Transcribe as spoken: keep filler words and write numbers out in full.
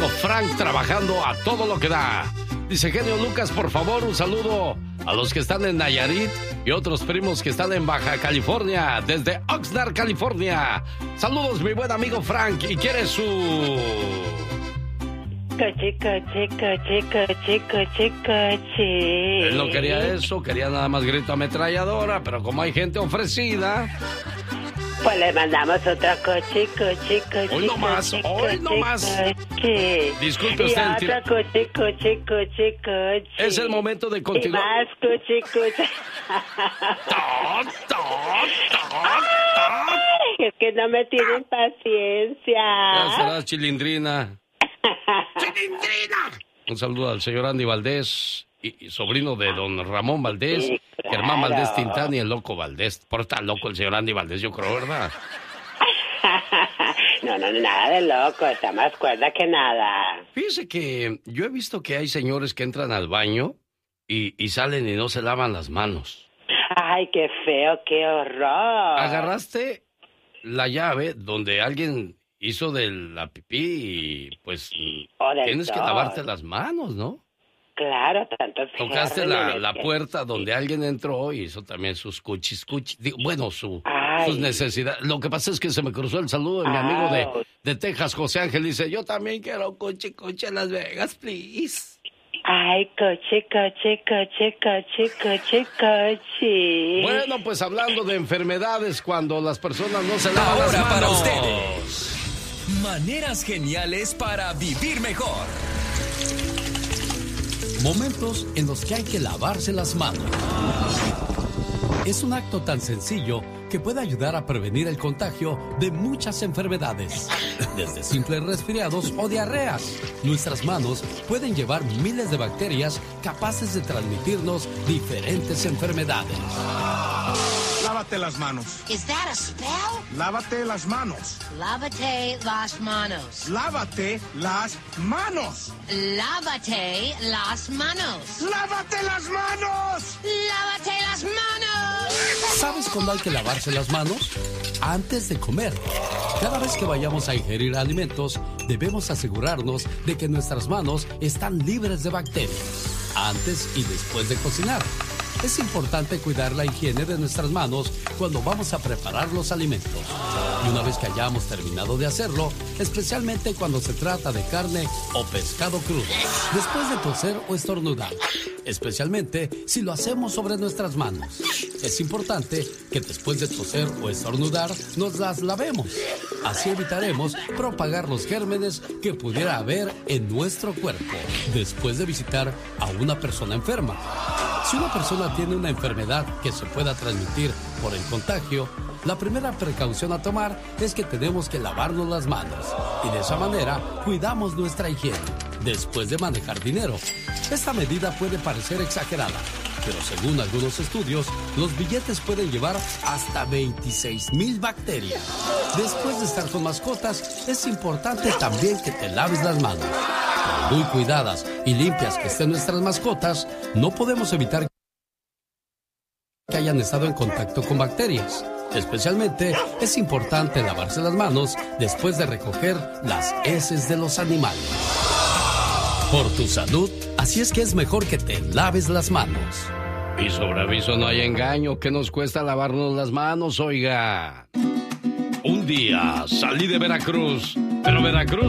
Frank trabajando a todo lo que da. Dice Genio Lucas, por favor, un saludo a los que están en Nayarit y otros primos que están en Baja California, desde Oxnard, California. Saludos, mi buen amigo Frank, y quiere su... Chica, chica, chica, chica, chica, chica. Él no quería eso, quería nada más grito ametralladora, pero como hay gente ofrecida... Pues le mandamos otra cochico, chico, hoy no más, hoy no más. Disculpe usted. Y otra cochico, chico, chico, es el momento de continuar. Y más cochico. Es que no me tienen paciencia. Ya serás chilindrina. ¡Chilindrina! Un saludo al señor Andy Valdés, y, y sobrino de don Ramón Valdés, sí, claro. Germán Valdés Tintán y el loco Valdés. Por estar loco el señor Andy Valdés, yo creo, ¿verdad? No, no, nada de loco, está más cuerda que nada. Fíjese que yo he visto que hay señores que entran al baño y, y salen y no se lavan las manos. Ay, qué feo, qué horror. Agarraste la llave donde alguien hizo de la pipí y pues tienes sol. Que lavarte las manos, ¿no? Claro, tanto tocaste la, la puerta donde alguien entró y hizo también sus cuchis cuchis, bueno, su, sus necesidades. Lo que pasa es que se me cruzó el saludo de mi amigo de, de Texas, José Ángel, dice, yo también quiero cuchi cuchi en Las Vegas, please. Ay, coche, coche, coche, coche, coche, coche. Bueno, pues hablando de enfermedades cuando las personas no se lavan ahora las manos. Para ustedes, maneras geniales para vivir mejor. Momentos en los que hay que lavarse las manos. Es un acto tan sencillo que puede ayudar a prevenir el contagio de muchas enfermedades, desde simples resfriados o diarreas. Nuestras manos pueden llevar miles de bacterias capaces de transmitirnos diferentes enfermedades. Lávate las manos. Is that a spell? Lávate las manos. Lávate las manos. Lávate las manos. Lávate las manos. ¡Lávate las manos! ¡Lávate las manos! ¿Sabes cuándo hay que lavarse las manos? Antes de comer. Cada vez que vayamos a ingerir alimentos, debemos asegurarnos de que nuestras manos están libres de bacterias. Antes y después de cocinar. Es importante cuidar la higiene de nuestras manos cuando vamos a preparar los alimentos. Y una vez que hayamos terminado de hacerlo, especialmente cuando se trata de carne o pescado crudo, después de toser o estornudar, especialmente si lo hacemos sobre nuestras manos. Es importante que después de toser o estornudar nos las lavemos. Así evitaremos propagar los gérmenes que pudiera haber en nuestro cuerpo después de visitar a una persona enferma. Si una persona tiene una enfermedad que se pueda transmitir por el contagio, la primera precaución a tomar es que tenemos que lavarnos las manos y de esa manera cuidamos nuestra higiene. Después de manejar dinero, esta medida puede parecer exagerada, pero según algunos estudios, los billetes pueden llevar hasta veintiséis mil bacterias. Después de estar con mascotas, es importante también que te laves las manos. Por muy cuidadas y limpias que estén nuestras mascotas, no podemos evitar que hayan estado en contacto con bacterias. Especialmente es importante lavarse las manos después de recoger las heces de los animales. Por tu salud, así es que es mejor que te laves las manos. Y sobre aviso no hay engaño. ¿Qué nos cuesta lavarnos las manos, oiga? Un día salí de Veracruz, pero Veracruz